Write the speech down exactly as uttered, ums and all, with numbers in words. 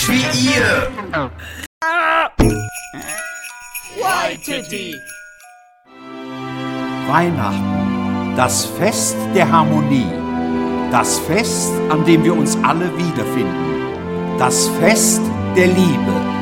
nicht wie ihr. Waititi. Weihnachten, das Fest der Harmonie, das Fest, an dem wir uns alle wiederfinden, das Fest der Liebe.